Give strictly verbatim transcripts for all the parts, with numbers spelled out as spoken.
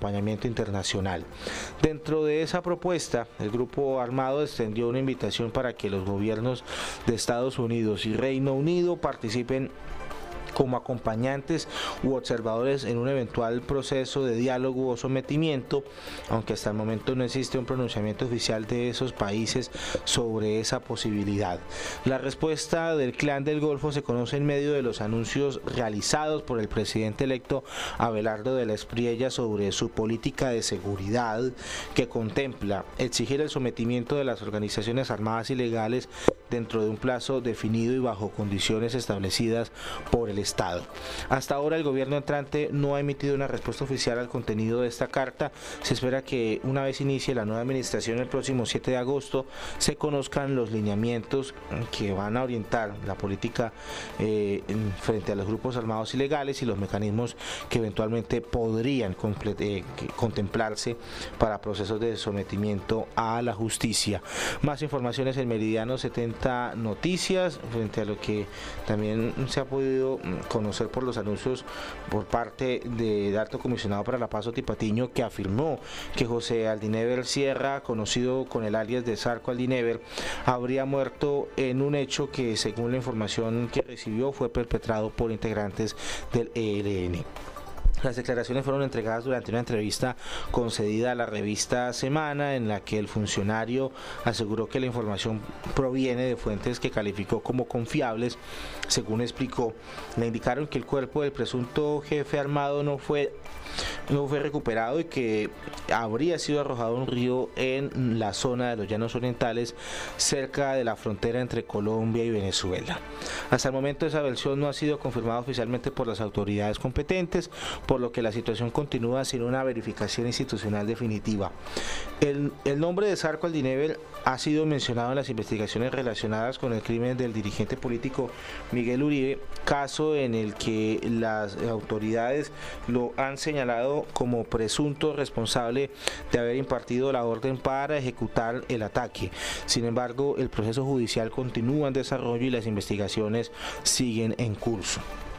acompañamiento internacional. Dentro de esa propuesta, el grupo armado extendió una invitación para que los gobiernos de Estados Unidos y Reino Unido participen como acompañantes u observadores en un eventual proceso de diálogo o sometimiento, aunque hasta el momento no existe un pronunciamiento oficial de esos países sobre esa posibilidad. La respuesta del Clan del Golfo se conoce en medio de los anuncios realizados por el presidente electo Abelardo de la Espriella sobre su política de seguridad, que contempla exigir el sometimiento de las organizaciones armadas ilegales dentro de un plazo definido y bajo condiciones establecidas por el Estado. Hasta ahora el gobierno entrante no ha emitido una respuesta oficial al contenido de esta carta. Se espera que una vez inicie la nueva administración el próximo siete de agosto se conozcan los lineamientos que van a orientar la política eh, frente a los grupos armados ilegales y los mecanismos que eventualmente podrían eh, contemplarse para procesos de sometimiento a la justicia. Más informaciones en Meridiano setenta Noticias, frente a lo que también se ha podido conocer por los anuncios por parte del alto comisionado para la paz Oti Patiño, que afirmó que José Aldinever Sierra, conocido con el alias de Zarco Aldinever, habría muerto en un hecho que, según la información que recibió, fue perpetrado por integrantes del E L N. Las declaraciones fueron entregadas durante una entrevista concedida a la revista Semana, en la que el funcionario aseguró que la información proviene de fuentes que calificó como confiables. Según explicó, le indicaron que el cuerpo del presunto jefe armado no fue no fue recuperado y que habría sido arrojado a un río en la zona de los Llanos Orientales, cerca de la frontera entre Colombia y Venezuela. Hasta el momento esa versión no ha sido confirmada oficialmente por las autoridades competentes, por lo que la situación continúa sin una verificación institucional definitiva. El, el nombre de Zarco Aldinever ha sido mencionado en las investigaciones relacionadas con el crimen del dirigente político Miguel Uribe, caso en el que las autoridades lo han señalado como presunto responsable de haber impartido la orden para ejecutar el ataque. Sin embargo, el proceso judicial continúa en desarrollo y las investigaciones siguen en curso.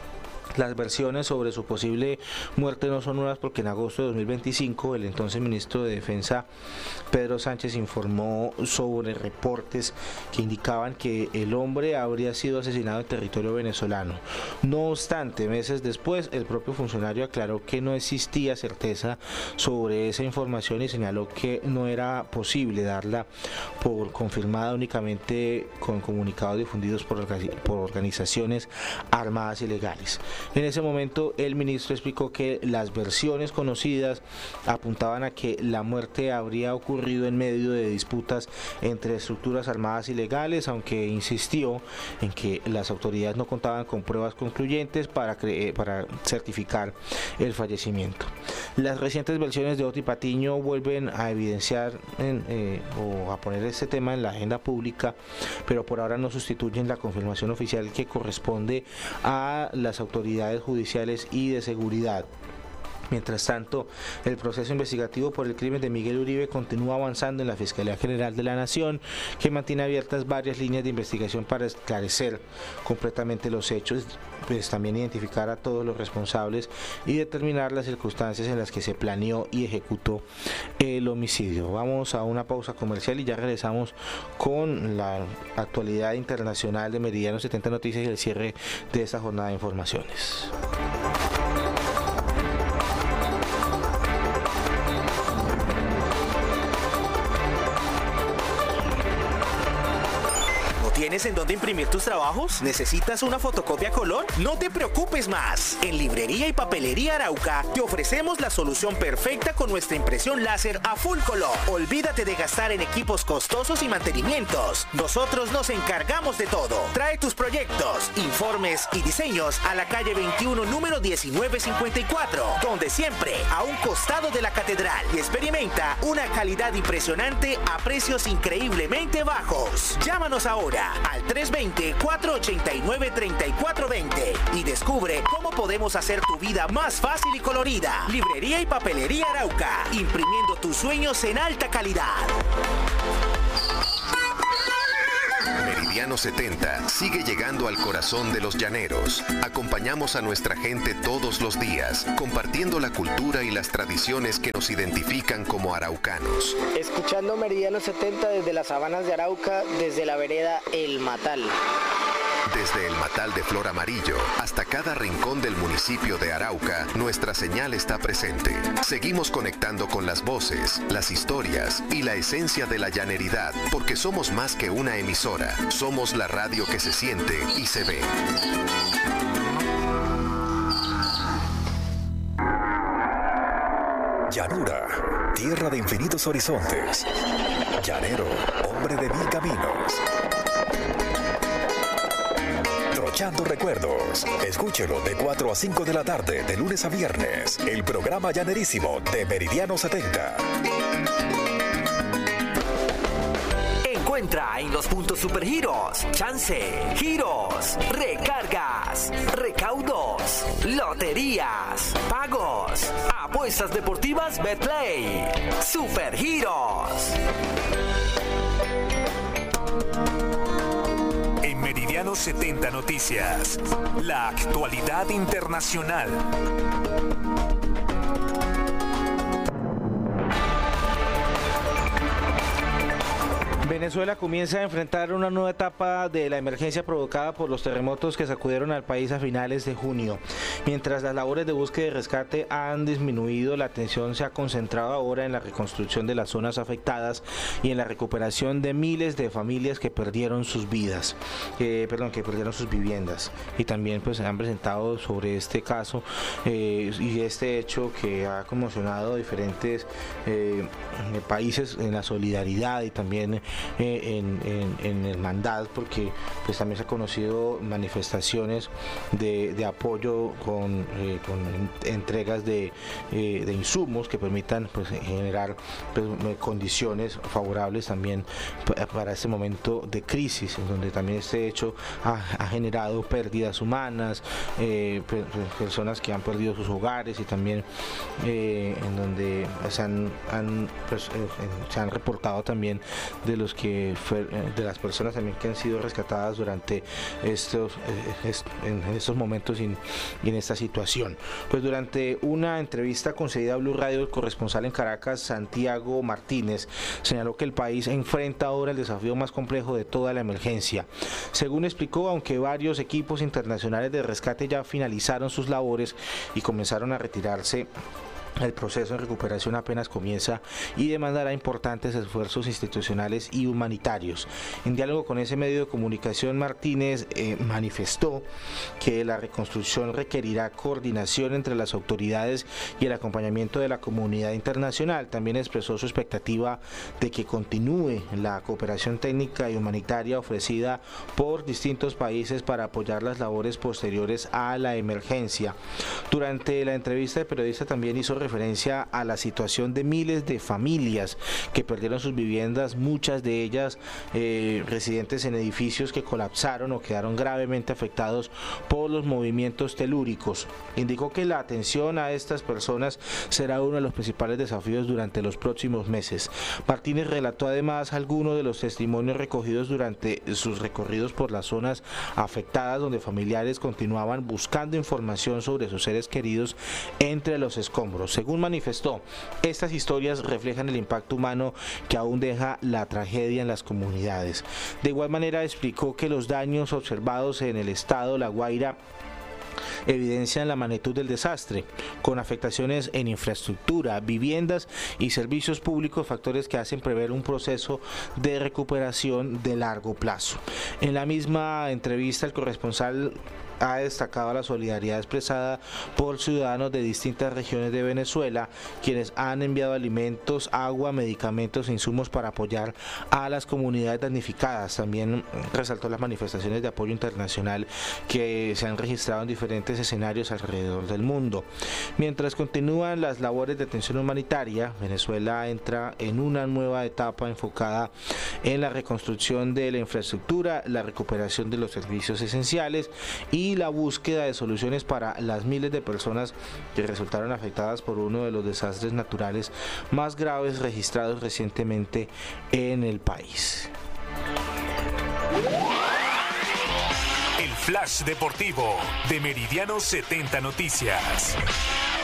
Las versiones sobre su posible muerte no son nuevas, porque en agosto de dos mil veinticinco el entonces ministro de Defensa Pedro Sánchez informó sobre reportes que indicaban que el hombre habría sido asesinado en territorio venezolano. No obstante, meses después el propio funcionario aclaró que no existía certeza sobre esa información y señaló que no era posible darla por confirmada únicamente con comunicados difundidos por, por organizaciones armadas ilegales. En ese momento el ministro explicó que las versiones conocidas apuntaban a que la muerte habría ocurrido en medio de disputas entre estructuras armadas ilegales, aunque insistió en que las autoridades no contaban con pruebas concluyentes para, para certificar el fallecimiento. Las recientes versiones de Oti Patiño vuelven a evidenciar en, eh, o a poner este tema en la agenda pública, pero por ahora no sustituyen la confirmación oficial que corresponde a las autoridades judiciales y de seguridad. Mientras tanto, el proceso investigativo por el crimen de Miguel Uribe continúa avanzando en la Fiscalía General de la Nación, que mantiene abiertas varias líneas de investigación para esclarecer completamente los hechos, pues también identificar a todos los responsables y determinar las circunstancias en las que se planeó y ejecutó el homicidio. Vamos a una pausa comercial y ya regresamos con la actualidad internacional de Meridiano setenta Noticias y el cierre de esta jornada de informaciones. ¿Tienes en dónde imprimir tus trabajos? ¿Necesitas una fotocopia a color? No te preocupes más. En Librería y Papelería Arauca te ofrecemos la solución perfecta con nuestra impresión láser a full color. Olvídate de gastar en equipos costosos y mantenimientos. Nosotros nos encargamos de todo. Trae tus proyectos, informes y diseños a la calle veintiuno, número diecinueve cincuenta y cuatro, donde siempre a un costado de la catedral, y experimenta una calidad impresionante a precios increíblemente bajos. Llámanos ahora al tres dos cero, cuatro ocho nueve, tres cuatro dos cero y descubre cómo podemos hacer tu vida más fácil y colorida. Librería y Papelería Arauca, imprimiendo tus sueños en alta calidad. Meridiano setenta sigue llegando al corazón de los llaneros. Acompañamos a nuestra gente todos los días, compartiendo la cultura y las tradiciones que nos identifican como araucanos. Escuchando Meridiano setenta desde las sabanas de Arauca, desde la vereda El Matal. Desde el Matal de Flor Amarillo hasta cada rincón del municipio de Arauca, nuestra señal está presente. Seguimos conectando con las voces, las historias y la esencia de la llaneridad, porque somos más que una emisora. Somos la radio que se siente y se ve. Llanura, tierra de infinitos horizontes. Llanero, hombre de mil caminos. Trochando recuerdos. Escúchelo de cuatro a cinco de la tarde, de lunes a viernes. El programa llanerísimo de Meridiano setenta. Encuentra en los puntos Supergiros, chance, giros, recargas, recaudos, loterías, pagos, apuestas deportivas Betplay. Supergiros. En Meridiano setenta Noticias, la actualidad internacional. Venezuela comienza a enfrentar una nueva etapa de la emergencia provocada por los terremotos que sacudieron al país a finales de junio. Mientras las labores de búsqueda y rescate han disminuido, la atención se ha concentrado ahora en la reconstrucción de las zonas afectadas y en la recuperación de miles de familias que perdieron sus vidas, eh, perdón, que perdieron sus viviendas. Y también pues se han presentado sobre este caso eh, y este hecho que ha conmocionado a diferentes eh, países en la solidaridad y también Eh, en, en, en hermandad, porque pues también se han conocido manifestaciones de, de apoyo con, eh, con entregas de, eh, de insumos que permitan pues generar pues, condiciones favorables también para este momento de crisis, en donde también este hecho ha, ha generado pérdidas humanas, eh, per, personas que han perdido sus hogares y también eh, en donde se han, han, pues, eh, se han reportado también de los que de las personas también que han sido rescatadas durante estos en estos momentos y en esta situación. Pues durante una entrevista concedida a Blue Radio, el corresponsal en Caracas, Santiago Martínez, señaló que el país enfrenta ahora el desafío más complejo de toda la emergencia. Según explicó, aunque varios equipos internacionales de rescate ya finalizaron sus labores y comenzaron a retirarse, el proceso de recuperación apenas comienza y demandará importantes esfuerzos institucionales y humanitarios. En diálogo con ese medio de comunicación, Martínez eh, manifestó que la reconstrucción requerirá coordinación entre las autoridades y el acompañamiento de la comunidad internacional. También expresó su expectativa de que continúe la cooperación técnica y humanitaria ofrecida por distintos países para apoyar las labores posteriores a la emergencia. Durante la entrevista, el periodista también hizo referencia a la situación de miles de familias que perdieron sus viviendas, muchas de ellas eh, residentes en edificios que colapsaron o quedaron gravemente afectados por los movimientos telúricos. Indicó que la atención a estas personas será uno de los principales desafíos durante los próximos meses. Martínez relató además algunos de los testimonios recogidos durante sus recorridos por las zonas afectadas, donde familiares continuaban buscando información sobre sus seres queridos entre los escombros. Según manifestó, estas historias reflejan el impacto humano que aún deja la tragedia en las comunidades. De igual manera explicó que los daños observados en el estado La Guaira evidencian la magnitud del desastre, con afectaciones en infraestructura, viviendas y servicios públicos, factores que hacen prever un proceso de recuperación de largo plazo. En la misma entrevista, el corresponsal ha destacado la solidaridad expresada por ciudadanos de distintas regiones de Venezuela, quienes han enviado alimentos, agua, medicamentos e insumos para apoyar a las comunidades damnificadas. También resaltó las manifestaciones de apoyo internacional que se han registrado en diferentes escenarios alrededor del mundo. Mientras continúan las labores de atención humanitaria, Venezuela entra en una nueva etapa enfocada en la reconstrucción de la infraestructura, la recuperación de los servicios esenciales y y la búsqueda de soluciones para las miles de personas que resultaron afectadas por uno de los desastres naturales más graves registrados recientemente en el país. Flash Deportivo de Meridiano setenta Noticias.